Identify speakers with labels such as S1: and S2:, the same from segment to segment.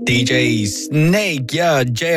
S1: DJ Snake ja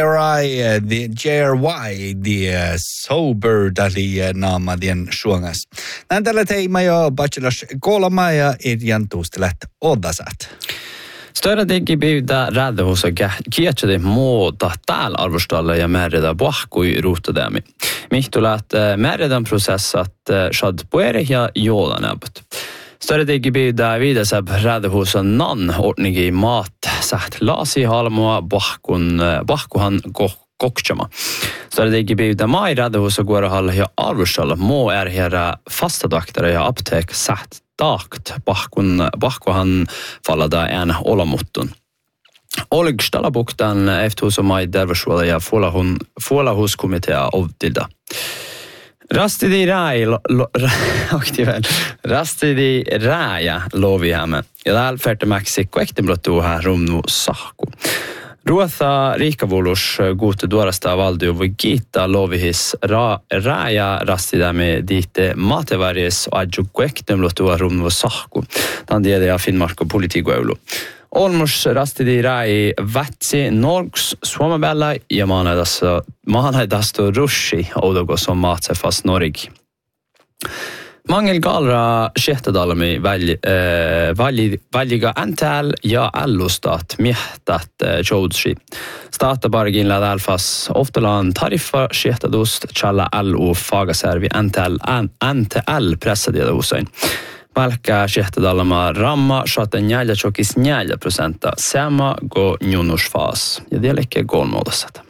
S1: JRY, the Sober dali naamadien suongas. Näin tällä teima jo bachelos kolma ja irjan tuustelet odasat.
S2: Större digibyyda räddehusa kietsade muuta täällä arvostalle ja määritä pahkui ruutadämi. Mihtulat määridän prosessat shad pueri ja jodanäbut. Större digibyyda vidasab räddehusa nan ordnigi mat säht lasi halmoa pahkuhan kokchama. Större digibyyda mai räddehusa kuorahalla ja arvostalle muu herra fastadaktare ja apteek säht taakt pahkuhan fallada en olamuttun. Oleg Stalabuktan eftusomai dervasuola ja fuolahuskomitea ovtilda. Rastidi rääjä lovihämme. Ja täällä färte Meksikko ektemblottuuha rumnu sahku. Ruotha riikavulus guutu duorasta valdio voi kiittää lovihis rääjä rastidämme diitte maatevaries adjukku ektemblottua rumnu sahku. Tämän tiedä ja Finnmark politiikoilu. Olmus rastidi rääi vätsi norgs suomabella ja maanaidasto rushi oudogos on maatsefas Norge. Mangel galra skehtedalmi valjiga antal ja allustat mihtat joudsi. Startabargin lad alfas oftalan tariffa skehtedust challa allu fagaservi antal pressadeda usain. Palkka skehtedalma ramma shaten 4,4% sama go njunusfas. Ja det läcker golmådasat.